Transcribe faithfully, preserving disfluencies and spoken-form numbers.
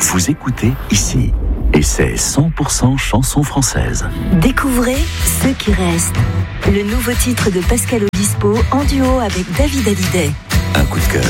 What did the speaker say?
vous écoutez ici. Et c'est cent pour cent chansons françaises. Découvrez Ceux qui restent. Le nouveau titre de Pascal Obispo en duo avec David Hallyday. Un coup de cœur.